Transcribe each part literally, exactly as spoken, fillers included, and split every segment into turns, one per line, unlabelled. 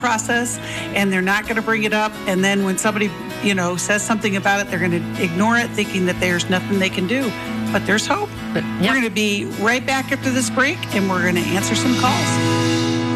process, and they're not going to bring it up. And then when somebody, you know, says something about it, they're going to ignore it, thinking that there's nothing they can do. But there's hope. But, yep. We're going to be right back after this break, and we're going to answer some calls.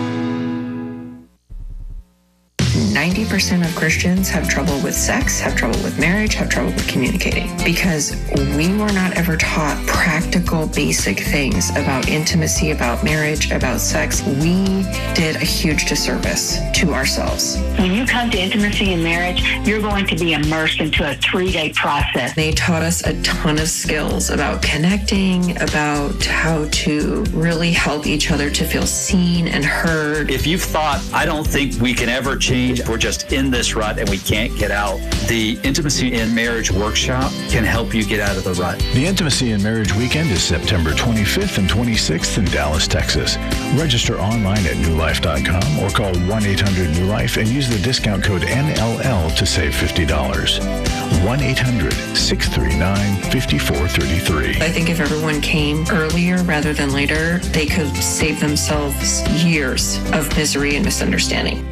ninety percent of Christians have trouble with sex, have trouble with marriage, have trouble with communicating because we were not ever taught practical, basic things about intimacy, about marriage, about sex. We did a huge disservice to ourselves.
When you come to intimacy and marriage, you're going to be immersed into a three-day process.
They taught us a ton of skills about connecting, about how to really help each other to feel seen and heard.
If you've thought, I don't think we can ever change, we're just in this rut and we can't get out, the Intimacy in Marriage Workshop can help you get out of the rut.
The Intimacy in Marriage Weekend is September twenty-fifth and twenty-sixth in Dallas, Texas. Register online at new life dot com or call one eight hundred new life and use the discount code N L L to save fifty dollars. one eight hundred six three nine five four three three.
I think if everyone came earlier rather than later, they could save themselves years of misery and misunderstanding.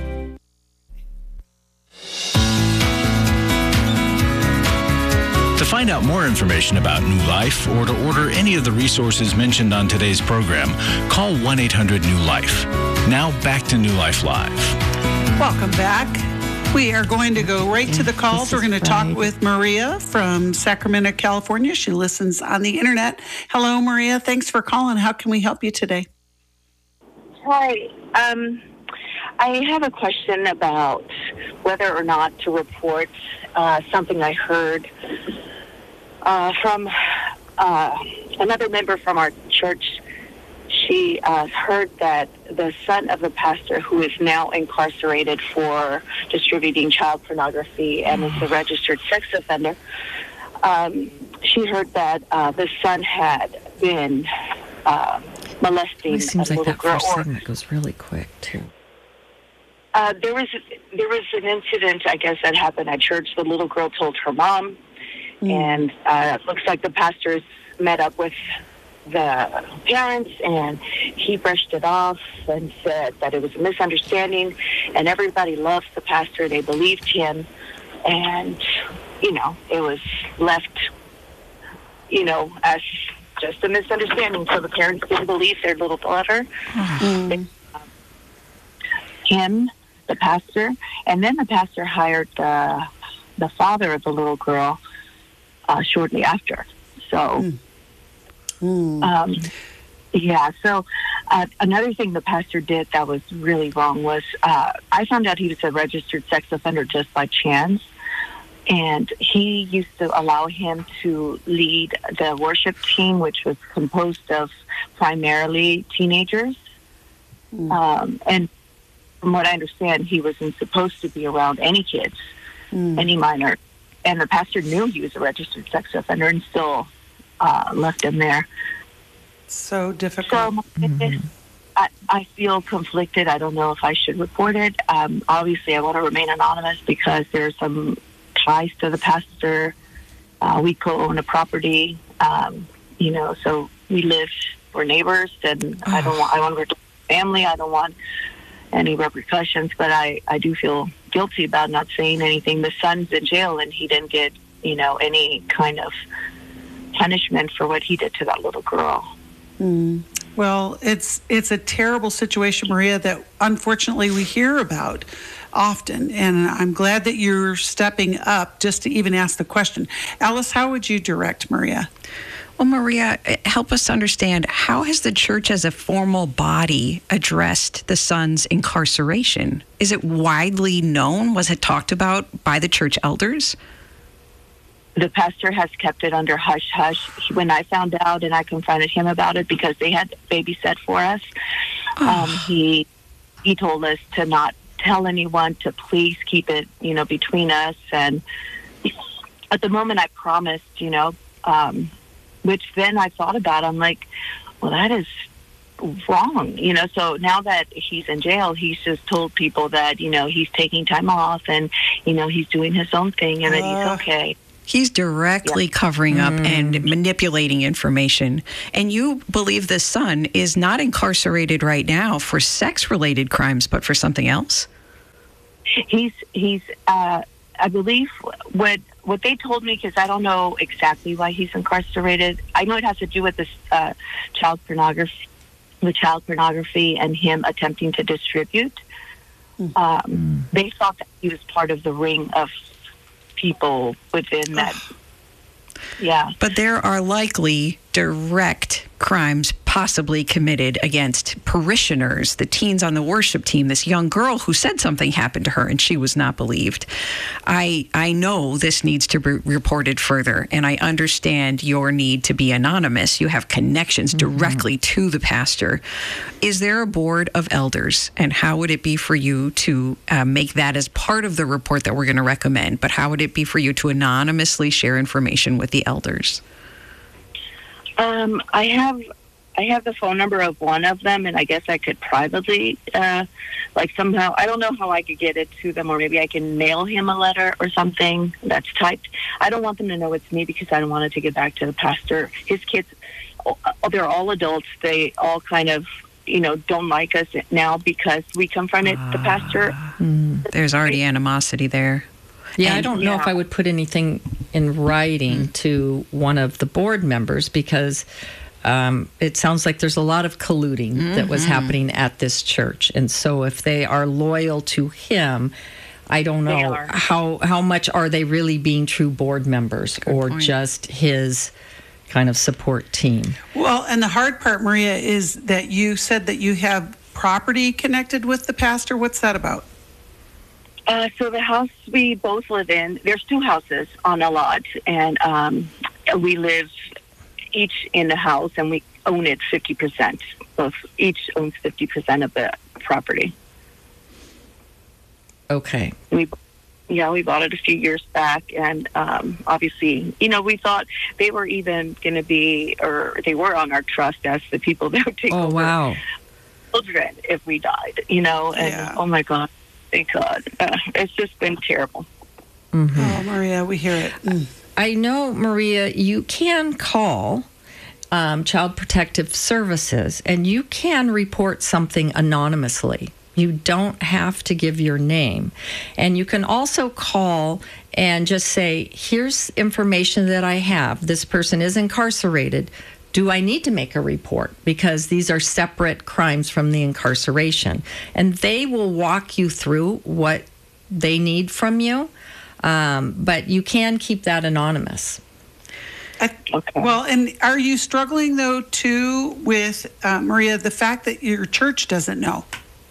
To find out more information about New Life or to order any of the resources mentioned on today's program, call one eight hundred new life. Now back to New Life Live.
Welcome back. We are going to go right to the calls. We're going to talk with Maria from Sacramento, California. She listens on the internet. Hello, Maria. Thanks for calling. How can we help you today?
Hi. Um, I have a question about whether or not to report uh, something I heard uh, from uh, another member from our church. She uh, heard that the son of the pastor, who is now incarcerated for distributing child pornography and is a registered sex offender, um, she heard that uh, the son had been uh, molesting
it seems
a
like
little
that
girl.
first segment goes really quick, too.
Uh, there was there was an incident, I guess, that happened at church. The little girl told her mom, mm. and uh, it looks like the pastors met up with the parents, and he brushed it off and said that it was a misunderstanding, and everybody loves the pastor. They believed him, and, you know, it was left, you know, as just a misunderstanding. So the parents didn't believe their little daughter. Mm. They, um, him, the pastor, and then the pastor hired the, the father of the little girl uh, shortly after. So... Mm. Mm. Um, yeah, so uh, another thing the pastor did that was really wrong was uh, I found out he was a registered sex offender just by chance, and he used to allow him to lead the worship team, which was composed of primarily teenagers. Mm. Um, and from what I understand, he wasn't supposed to be around any kids, mm. any minor. And the pastor knew he was a registered sex offender and still... Uh, left him there.
So difficult.
So mm-hmm. I, I feel conflicted. I don't know if I should report it. Um, obviously, I want to remain anonymous because there's some ties to the pastor. Uh, we co-own a property, um, you know, so we live, we're neighbors, and oh. I don't want, I want to report family. I don't want any repercussions, but I, I do feel guilty about not saying anything. The son's in jail, and he didn't get, you know, any kind of punishment for what he did to that little girl.
Mm. Well, it's it's a terrible situation, Maria, that unfortunately we hear about often, and I'm glad that you're stepping up just to even ask the question. Alice, how would you direct Maria?
Well, Maria, help us understand, how has the church as a formal body addressed the son's incarceration? Is it widely known? Was it talked about by the church elders?
The pastor has kept it under hush-hush. When I found out and I confronted him about it because they had babysat for us, oh. um, he he told us to not tell anyone, to please keep it, you know, between us. And at the moment I promised, you know, um, which then I thought about, I'm like, well, that is wrong, you know. So now that he's in jail, he's just told people that, you know, he's taking time off and, you know, he's doing his own thing and uh. that he's okay.
He's directly yeah. covering up mm. and manipulating information. And you believe the son is not incarcerated right now for sex-related crimes, but for something else?
He's he's uh, I believe what what they told me, because I don't know exactly why he's incarcerated. I know it has to do with this uh, child pornography, the child pornography, and him attempting to distribute. Um, mm. They thought that he was part of the ring of people within that. Yeah.
But there are likely direct crimes possibly committed against parishioners, the teens on the worship team, this young girl who said something happened to her and she was not believed. I I know this needs to be reported further, and I understand your need to be anonymous. You have connections mm-hmm. directly to the pastor. Is there a board of elders, and how would it be for you to uh, make that as part of the report that we're going to recommend, but how would it be for you to anonymously share information with the elders?
Um, I have I have the phone number of one of them, and I guess I could privately, uh, like somehow, I don't know how I could get it to them, or maybe I can mail him a letter or something that's typed. I don't want them to know it's me because I don't want it to get back to the pastor. His kids, they're all adults. They all kind of, you know, don't like us now because we confronted uh, the pastor.
Mm, there's already animosity there.
Yeah,
and,
I don't
yeah.
know if I would put anything in writing mm. to one of the board members, because um, it sounds like there's a lot of colluding mm-hmm. that was happening at this church. And so if they are loyal to him, I don't know how, how much are they really being true board members Good or point. Just his kind of support team.
Well, and the hard part, Maria, is that you said that you have property connected with the pastor. What's that about?
Uh, so the house we both live in, there's two houses on a lot, and um, we live each in the house, and we own it fifty percent. Both each owns fifty percent of the property.
Okay.
We, yeah, we bought it a few years back, and um, obviously, you know, we thought they were even going to be, or they were on our trust as the people that would take
oh,
over
wow.
children if we died, you know, and
yeah.
oh my God. Thank God. Uh, it's just been terrible.
Mm-hmm.
Oh, Maria, we hear it. Mm.
I know, Maria, you can call um, Child Protective Services, and you can report something anonymously. You don't have to give your name. And you can also call and just say, here's information that I have. This person is incarcerated. Do I need to make a report? Because these are separate crimes from the incarceration. And they will walk you through what they need from you. Um, but you can keep that anonymous.
I, okay. Well, and are you struggling, though, too, with, uh, Maria, the fact that your church doesn't know?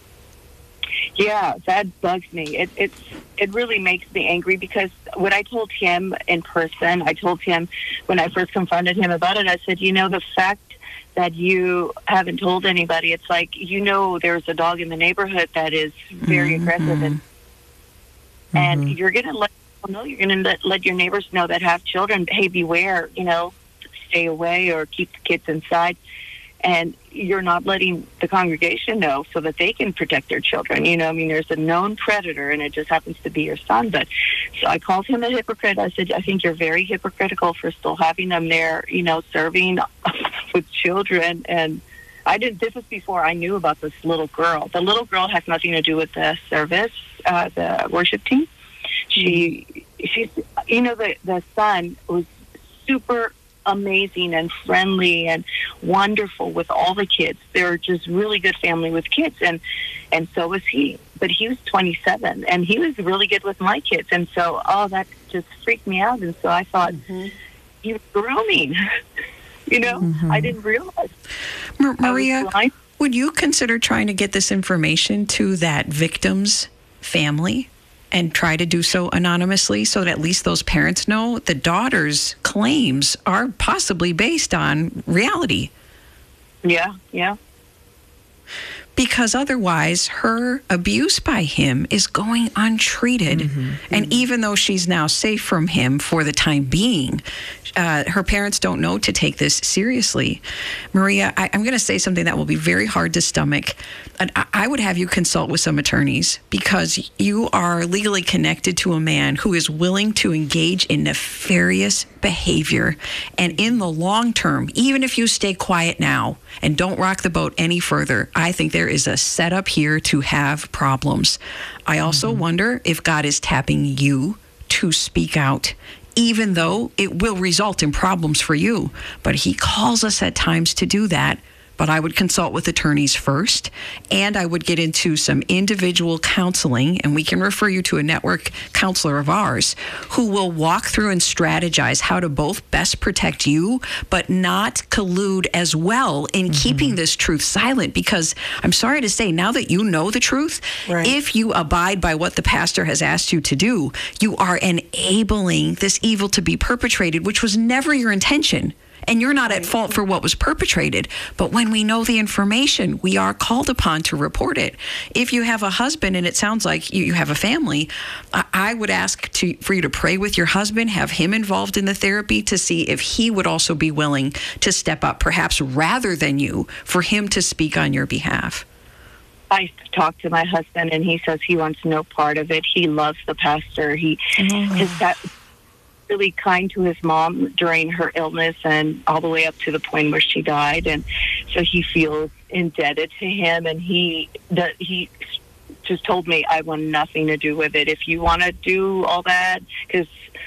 Yeah, that bugs me. It it's it really makes me angry, because what I told him in person, I told him when I first confronted him about it, I said, you know, the fact that you haven't told anybody, it's like, you know, there's a dog in the neighborhood that is very mm-hmm. aggressive, and mm-hmm. and you're going to let people know, you're going to let, let your neighbors know that have children, hey, beware, you know, stay away or keep the kids inside. And you're not letting the congregation know so that they can protect their children. You know, I mean, there's a known predator, and it just happens to be your son. But so I called him a hypocrite. I said, I think you're very hypocritical for still having them there, you know, serving with children. And I did, this was before I knew about this little girl. The little girl has nothing to do with the service, uh, the worship team. She, she's, you know, the, the son was super amazing and friendly and wonderful with all the kids. They're just really good family with kids, and and so was he. But he was twenty-seven, and he was really good with my kids, and so oh, that just freaked me out. And so I thought mm-hmm. he was grooming. you know, mm-hmm. I didn't realize.
M- Maria, would you consider trying to get this information to that victim's family and try to do so anonymously, so that at least those parents know the daughter's claims are possibly based on reality?
Yeah, yeah.
Because otherwise, her abuse by him is going untreated. Mm-hmm. And mm-hmm. even though she's now safe from him for the time being, uh, her parents don't know to take this seriously. Maria, I, I'm going to say something that will be very hard to stomach. And I, I would have you consult with some attorneys, because you are legally connected to a man who is willing to engage in nefarious behavior. And in the long term, even if you stay quiet now and don't rock the boat any further, I think there there is a setup here to have problems. I also mm-hmm. wonder if God is tapping you to speak out, even though it will result in problems for you. But he calls us at times to do that. But I would consult with attorneys first, and I would get into some individual counseling, and we can refer you to a network counselor of ours who will walk through and strategize how to both best protect you, but not collude as well in mm-hmm. keeping this truth silent. Because I'm sorry to say, now that you know the truth, right. if you abide by what the pastor has asked you to do, you are enabling this evil to be perpetrated, which was never your intention. And you're not at fault for what was perpetrated. But when we know the information, we are called upon to report it. If you have a husband, and it sounds like you, you have a family, I, I would ask to, for you to pray with your husband, have him involved in the therapy to see if he would also be willing to step up, perhaps rather than you, for him to speak on your behalf.
I talked to my husband, and he says he wants no part of it. He loves the pastor. He
oh.
his that. really kind to his mom during her illness and all the way up to the point where she died, and so he feels indebted to him, and he that he just told me, I want nothing to do with it. If you want to do all that, because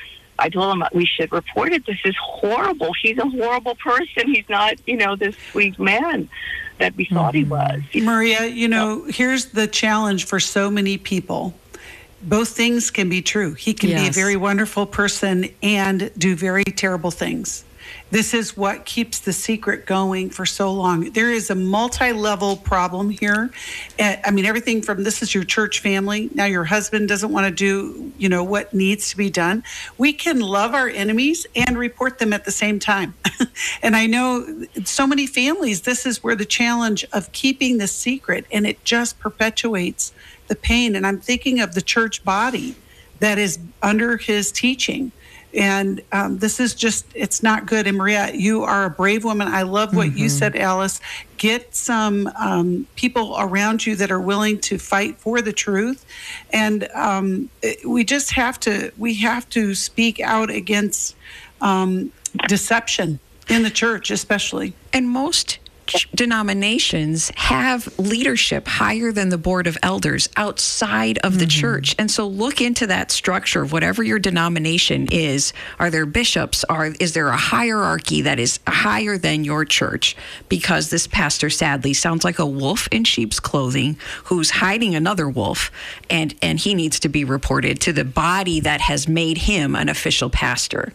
I told him we should report it. This is horrible. He's a horrible person. He's not, you know, this sweet man that we thought he was.
Maria, you know, here's the challenge for so many people. Both things can be true. He can yes. be a very wonderful person and do very terrible things. This is what keeps the secret going for so long. There is a multi-level problem here. I mean, everything from this is your church family. Now your husband doesn't want to do, you know, what needs to be done. We can love our enemies and report them at the same time. And I know so many families, this is where the challenge of keeping the secret, and it just perpetuates the pain. And I'm thinking of the church body that is under his teaching. And um, this is just, it's not good. And Maria, you are a brave woman. I love what mm-hmm. you said, Alice. Get some um, people around you that are willing to fight for the truth. And um, we just have to, we have to speak out against um, deception in the church, especially.
And most denominations have leadership higher than the board of elders outside of the mm-hmm. church. And so look into that structure of whatever your denomination is. Are there bishops? Are is there a hierarchy that is higher than your church? Because this pastor sadly sounds like a wolf in sheep's clothing who's hiding another wolf, and, and he needs to be reported to the body that has made him an official pastor.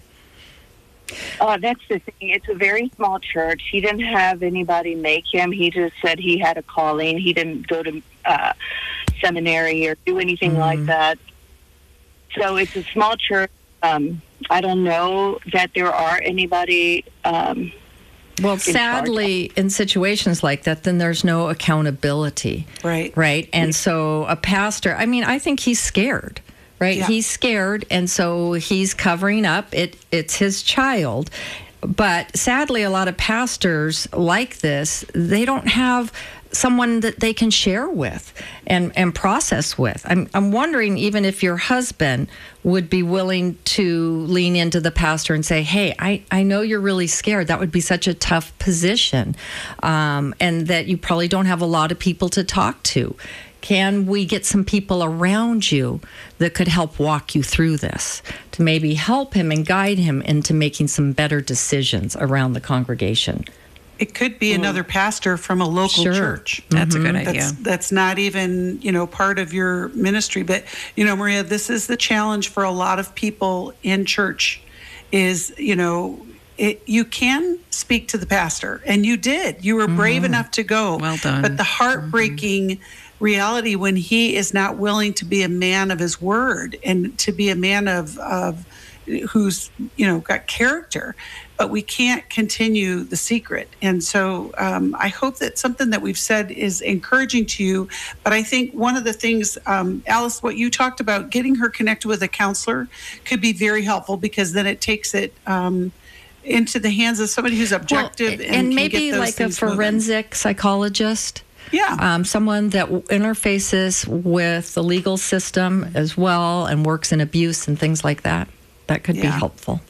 Oh, that's the thing. It's a very small church. He didn't have anybody make him. He just said he had a calling. He didn't go to uh, seminary or do anything mm-hmm. like that. So it's a small church. Um, I don't know that there are anybody. Um,
well, sadly, in situations like that, then there's no accountability.
Right.
Right. And so a pastor, I mean, I think he's scared. Right, yeah. He's scared, and so he's covering up. It it's his child, but sadly, a lot of pastors like this, they don't have someone that they can share with and, and process with. I'm I'm wondering even if your husband would be willing to lean into the pastor and say, "Hey, I, I know you're really scared. That would be such a tough position, um, and that you probably don't have a lot of people to talk to. Can we get some people around you that could help walk you through this, to maybe help him and guide him into making some better decisions around the congregation?"
It could be another pastor from a local
sure.
church.
That's mm-hmm. a good idea.
That's, that's not even, you know, part of your ministry. But, you know, Maria, this is the challenge for a lot of people in church is, you know, It, you can speak to the pastor, and you did. You were brave mm-hmm. enough to go.
Well done.
But the heartbreaking mm-hmm. reality when he is not willing to be a man of his word and to be a man of, of who's, you know, got character, but we can't continue the secret. And so um, I hope that something that we've said is encouraging to you. But I think one of the things, um, Alice, what you talked about, getting her connected with a counselor could be very helpful, because then it takes it um, into the hands of somebody who's objective
well,
and,
and
can
maybe
get those
like a
things moving.
forensic psychologist.
Yeah.
Um, someone that interfaces with the legal system as well and works in abuse and things like that. That could
yeah.
be helpful.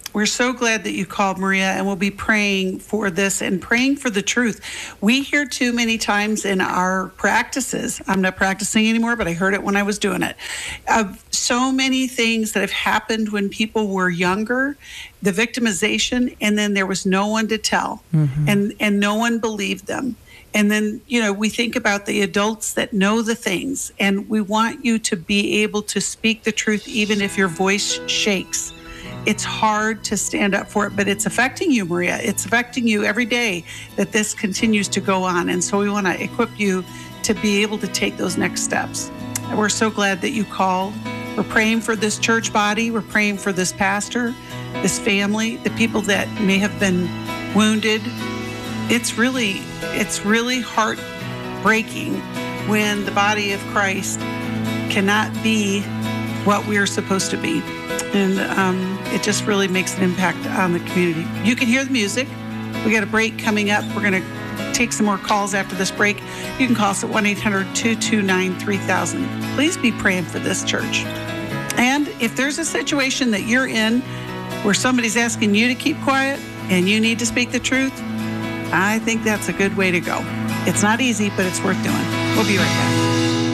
We're so glad that you called, Maria, and we'll be praying for this and praying for the truth. We hear too many times in our practices, I'm not practicing anymore, but I heard it when I was doing it, of so many things that have happened when people were younger, the victimization, and then there was no one to tell, mm-hmm. and, and no one believed them. And then, you know, we think about the adults that know the things, and we want you to be able to speak the truth even if your voice shakes. It's hard to stand up for it, but it's affecting you, Maria. It's affecting you every day that this continues to go on. And so we want to equip you to be able to take those next steps. And we're so glad that you called. We're praying for this church body. We're praying for this pastor, this family, the people that may have been wounded. It's really, it's really heartbreaking when the body of Christ cannot be what we are supposed to be. And um, it just really makes an impact on the community. You can hear the music. We got a break coming up. We're going to take some more calls after this break. You can call us at one eight hundred two two nine three thousand. Please be praying for this church. And if there's a situation that you're in where somebody's asking you to keep quiet and you need to speak the truth, I think that's a good way to go. It's not easy, but it's worth doing. We'll be right back.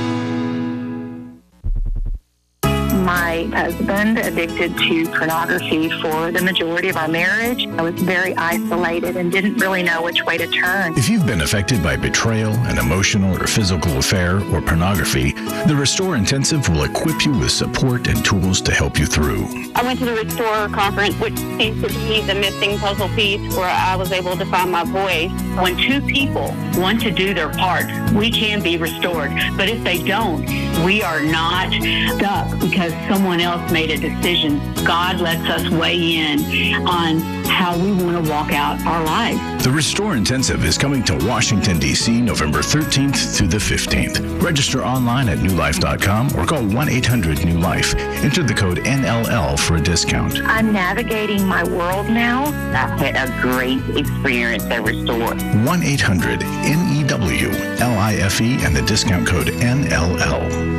My husband addicted to pornography for the majority of our marriage. I was very isolated and didn't really know which way to turn.
If you've been affected by betrayal, an emotional or physical affair, or pornography, the Restore Intensive will equip you with support and tools to help you through.
I went to the Restore conference, which seems to be the missing puzzle piece where I was able to find my voice.
When two people want to do their part, we can be restored. But if they don't, we are not stuck because someone else made a decision. God lets us weigh in on how we want to walk out our lives.
The Restore Intensive is coming to Washington, D C November thirteenth through the fifteenth. Register online at new life dot com or call one eight hundred new life. Enter the code N L L for a discount.
I'm navigating my world now.
I've had a great experience at Restore.
one eight hundred N E W L I F E and the discount code N L L.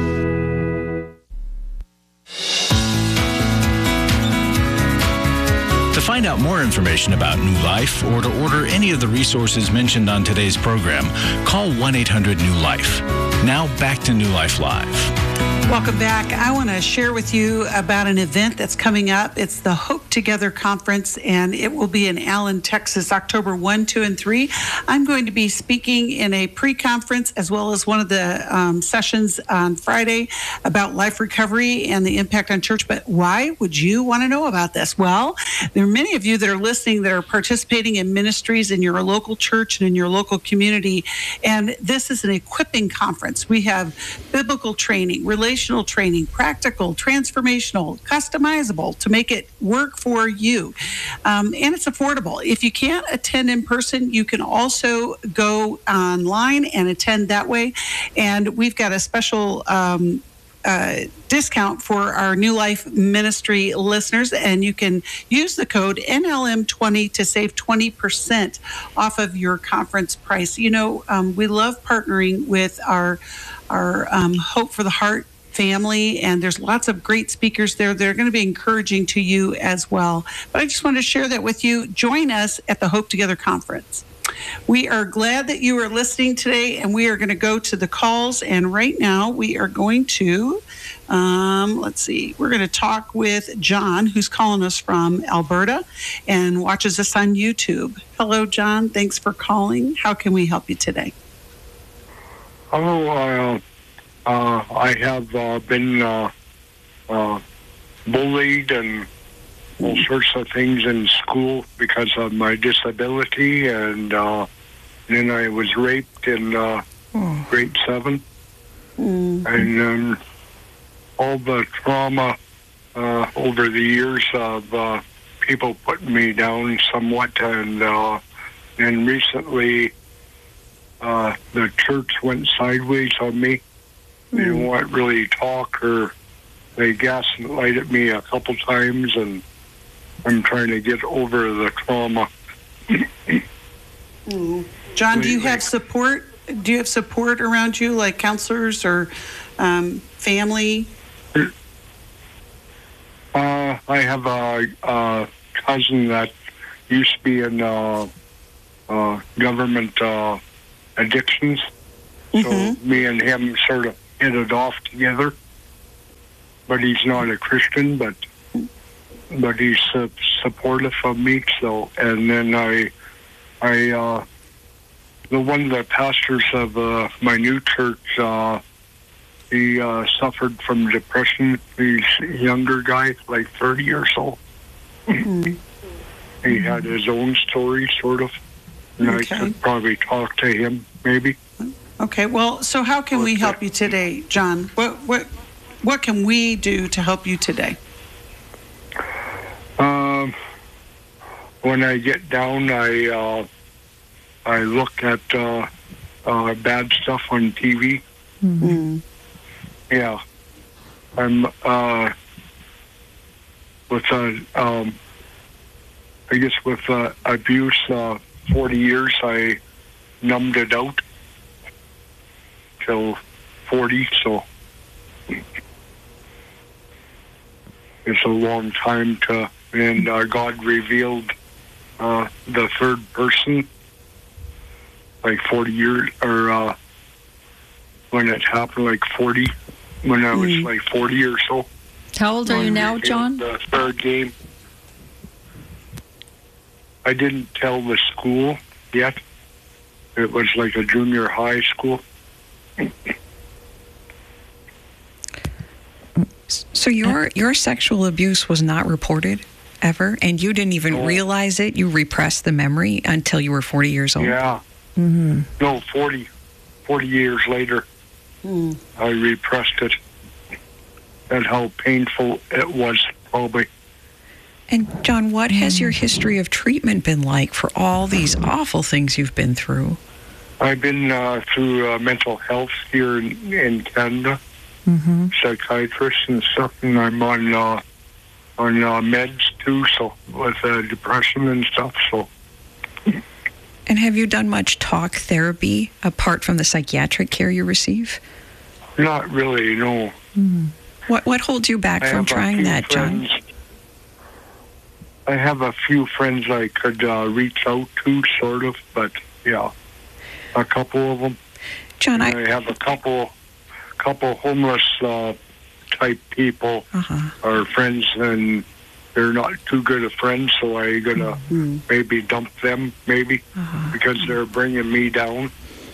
To find out more information about New Life or to order any of the resources mentioned on today's program, call one eight hundred new life. Now back to New Life Live.
Welcome back. I want to share with you about an event that's coming up. It's the Hope Together Conference, and it will be in Allen, Texas, October first, second, and third. I'm going to be speaking in a pre-conference as well as one of the um, sessions on Friday about life recovery and the impact on church. But why would you want to know about this? Well, there are many of you that are listening that are participating in ministries in your local church and in your local community, and this is an equipping conference. We have biblical training, relational training, practical, transformational, customizable to make it work for you. Um, and it's affordable. If you can't attend in person, you can also go online and attend that way. And we've got a special um, uh, discount for our New Life Ministry listeners, and you can use the code N L M twenty to save twenty percent off of your conference price. You know, um, we love partnering with our, our um, Hope for the Heart family, and there's lots of great speakers there. They're going to be encouraging to you as well. But I just wanted to share that with you. Join us at the Hope Together Conference. We are glad that you are listening today, and we are going to go to the calls. And right now we are going to, um, let's see, we're going to talk with John, who's calling us from Alberta and watches us on YouTube. Hello, John. Thanks for calling. How can we help you today?
Hello, uh, Uh, I have uh, been uh, uh, bullied and all sorts of things in school because of my disability, and uh, then I was raped in uh, oh. grade seven, mm-hmm. and then all the trauma uh, over the years of uh, people putting me down somewhat, and uh, and recently uh, the church went sideways on me. They didn't want to really talk, or they gaslighted me a couple times, and I'm trying to get over the trauma.
mm. John, do you have support? Do you have support around you, like counselors or um, family?
Uh, I have a, a cousin that used to be in uh, uh, government uh, addictions. So
Mm-hmm.
me and him sort of hit it off together. But he's not a Christian, but but he's uh, supportive of me. So, and then I, I, uh, the one of the pastors of uh, my new church, uh, he uh, suffered from depression. He's a younger guy, like thirty or so.
Mm-hmm.
He had his own story, sort of. And
Okay.
I could probably talk to him, maybe.
Okay, well, so how can we help you today, John? What what what can we do to help you today?
Um, when I get down, I uh, I look at uh, uh, bad stuff on T V.
Mm-hmm.
Yeah, I'm uh, with uh, um, I guess with uh, abuse. Uh, Forty years, I numbed it out till forty. So it's a long time to. And uh, God revealed uh, the third person, like forty years, or uh, when it happened, like forty, when I was
Mm.
like forty or so.
How old are you
God
now,
revealed
John?
The third game. I didn't tell the school yet. It was like a junior high school.
So your your sexual abuse was not reported ever, and you didn't even
No.
realize it. You repressed the memory until you were forty years old.
Yeah.
Mm-hmm.
No, forty, forty years later,
Mm.
I repressed it. And how painful it was, probably.
And John, what has your history of treatment been like for all these awful things you've been through?
I've been uh, through uh, mental health here in, in Canada,
Mm-hmm.
psychiatrists and stuff, and I'm on uh, on uh, meds too, so with uh, depression and stuff. So
And have you done much talk therapy apart from the psychiatric care you receive?
not really, no.
What what holds you back
I
from
have a
trying
few
that, John?
friends- I have a few friends I could uh, reach out to, sort of, but yeah, a couple of them.
John, I
I have a couple, couple homeless uh, type people
uh-huh.
are friends, and they're not too good of friends, so I gonna
Mm-hmm.
maybe dump them, maybe
Uh-huh.
because they're bringing me down.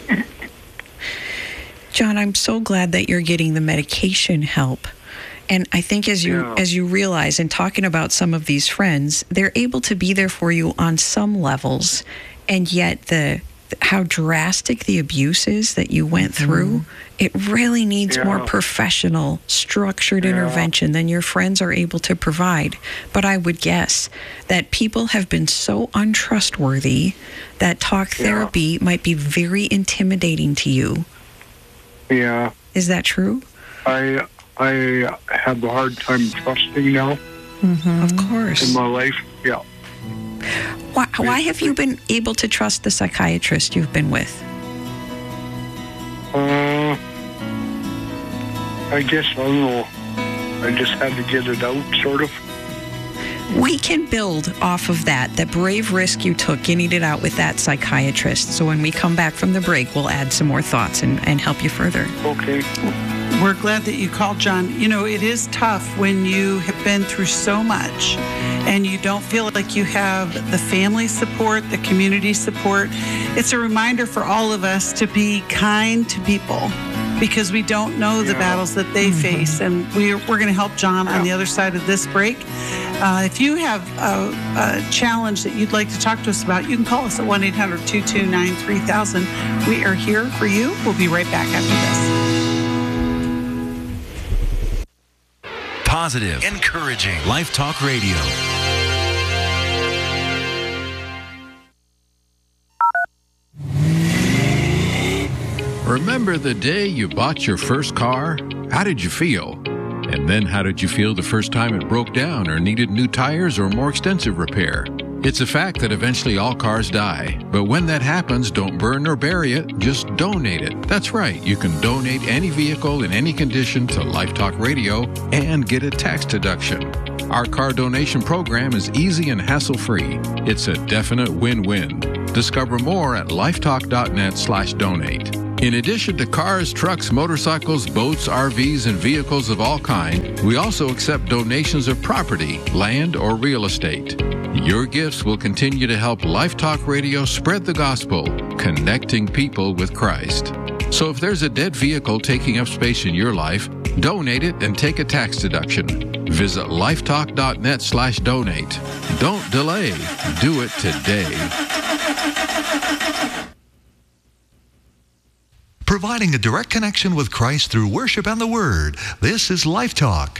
John, I'm so glad that you're getting the medication help. And I think as you
Yeah.
as you realize in talking about some of these friends, they're able to be there for you on some levels, and yet the how drastic the abuse is that you went through, it really needs more
Yeah.
professional, structured
Yeah.
intervention than your friends are able to provide. But I would guess that people have been so untrustworthy that talk
Yeah.
therapy might be very intimidating to you.
Yeah,
Is that true?
I I have a hard time trusting now
Of course.
in my life. Yeah.
Why, why have you been able to trust the psychiatrist you've been with?
Uh, I guess I don't know. I just had to get it out, sort of.
We can build off of that, the brave risk you took getting it out with that psychiatrist. So when we come back from the break, we'll add some more thoughts and, and help you further.
Okay.
We're glad that you called, John. You know, it is tough when you have been through so much and you don't feel like you have the family support, the community support. It's a reminder for all of us to be kind to people because we don't know the
Yeah.
battles that they face. And we're, we're going to help John on the other side of this break. Uh, if you have a, a challenge that you'd like to talk to us about, you can call us at one eight hundred two two nine three thousand. We are here for you. We'll be right back after this.
Positive, encouraging, Life Talk Radio.
Remember the day you bought your first car? How did you feel? And then how did you feel the first time it broke down or needed new tires or more extensive repair? It's a fact that eventually all cars die. But when that happens, don't burn or bury it, just donate it. That's right, you can donate any vehicle in any condition to Life Talk Radio and get a tax deduction. Our car donation program is easy and hassle-free. It's a definite win-win. Discover more at lifetalk.net slash donate. In addition to cars, trucks, motorcycles, boats, R Vs, and vehicles of all kind, we also accept donations of property, land, or real estate. Your gifts will continue to help Life Talk Radio spread the gospel, connecting people with Christ. So if there's a dead vehicle taking up space in your life, donate it and take a tax deduction. Visit lifetalk.net slash donate. Don't delay. Do it today.
Providing a direct connection with Christ through worship and the Word. This is Life Talk.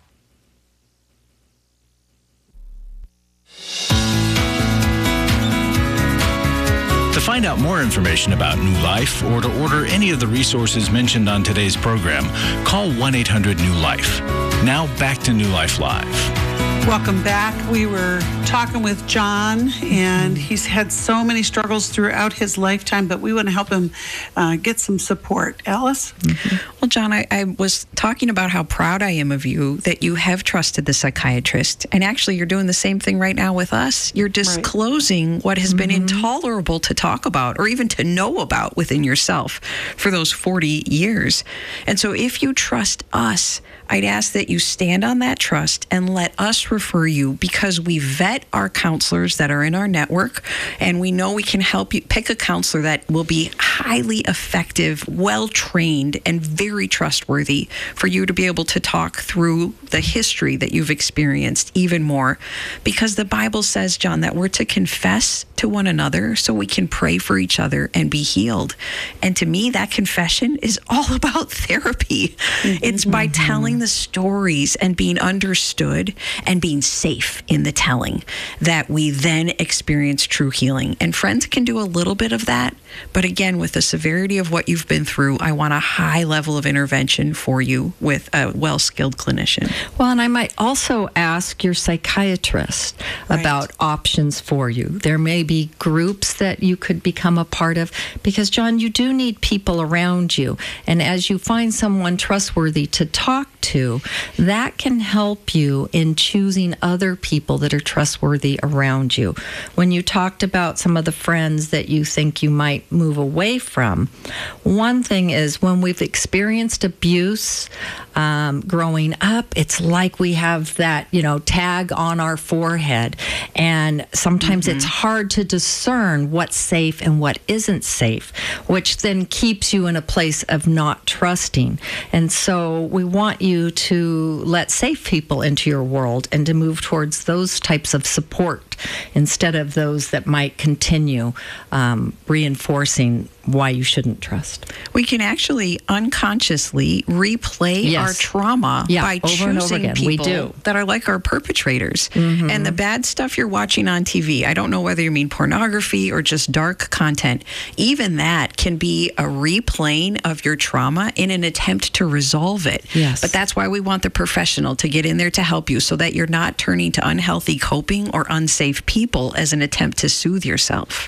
To find out more information about New Life or to order any of the resources mentioned on today's program, call one eight hundred new life. Now back to New Life Live.
Welcome back. We were talking with John, and he's had so many struggles throughout his lifetime, but we want to help him uh, get some support. Alice?
Mm-hmm. Well, John, I, I was talking about how proud I am of you that you have trusted the psychiatrist, and actually you're doing the same thing right now with us. You're disclosing right. what has been mm-hmm. intolerable to talk about or even to know about within yourself for those forty years. And so if you trust us, I'd ask that you stand on that trust and let us refer you, because we vet our counselors that are in our network, and we know we can help you pick a counselor that will be highly effective, well-trained, and very trustworthy for you to be able to talk through the history that you've experienced even more. Because the Bible says, John, that we're to confess to one another so we can pray for each other and be healed. And to me, that confession is all about therapy. Mm-hmm. It's by telling the stories and being understood and being safe in the telling that we then experience true healing. And friends can do a little bit of that, but again, with the severity of what you've been through, I want a high level of intervention for you with a well-skilled clinician.
Well, and I might also ask your psychiatrist right. about options for you. There may be groups that you could become a part of, because John, you do need people around you. And as you find someone trustworthy to talk to, that can help you in choosing other people that are trustworthy around you. When you talked about some of the friends that you think you might move away from, one thing is when we've experienced abuse um, growing up, it's like we have that, you know, tag on our forehead. And sometimes mm-hmm. it's hard to discern what's safe and what isn't safe, which then keeps you in a place of not trusting. And so we want you to let safe people into your world and to move towards those types of support instead of those that might continue um, reinforcing why you shouldn't trust.
We can actually unconsciously replay
yes.
our trauma
yeah,
by
over
choosing
and over again.
people
We do.
that are like our perpetrators. Mm-hmm. And the bad stuff you're watching on T V, I don't know whether you mean pornography or just dark content, even that can be a replaying of your trauma in an attempt to resolve it.
Yes.
But that's why we want the professional to get in there to help you so that you're not turning to unhealthy coping or unsafe people as an attempt to soothe yourself.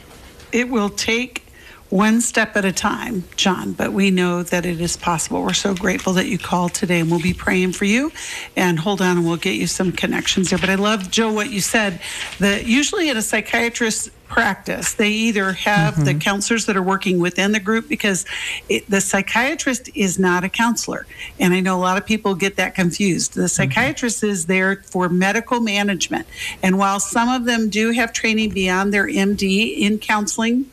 It will take one step at a time, John, but we know that it is possible. We're so grateful that you called today, and we'll be praying for you. And hold on, and we'll get you some connections there. But I love, Joe, what you said, that usually at a psychiatrist's practice, they either have mm-hmm. the counselors that are working within the group, because it, the psychiatrist is not a counselor. And I know a lot of people get that confused. The psychiatrist mm-hmm. is there for medical management. And while some of them do have training beyond their M D in counseling,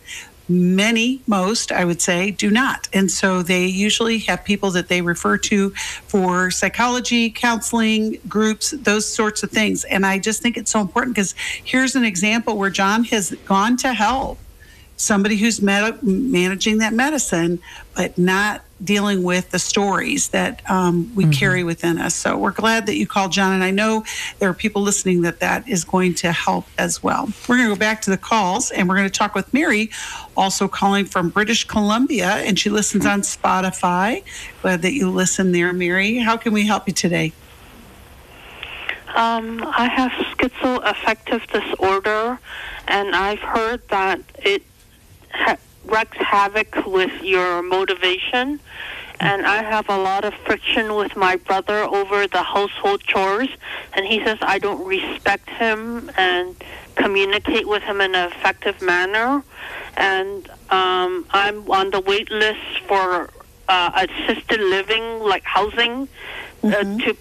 many, most, I would say, do not. And so they usually have people that they refer to for psychology, counseling, groups, those sorts of things. And I just think it's so important, because here's an example where John has gone to help somebody who's med- managing that medicine, but not dealing with the stories that um, we mm-hmm. carry within us. So we're glad that you called, John, and I know there are people listening that that is going to help as well. We're going to go back to the calls, and we're going to talk with Mary, also calling from British Columbia, and she listens on Spotify. Glad that you listen there, Mary. How can we help you today?
Um, I have schizoaffective disorder, and I've heard that it ha- wreaks havoc with your motivation, and I have a lot of friction with my brother over the household chores, and he says I don't respect him and communicate with him in an effective manner, and um, I'm on the wait list for uh, assisted living, like housing, mm-hmm. uh, to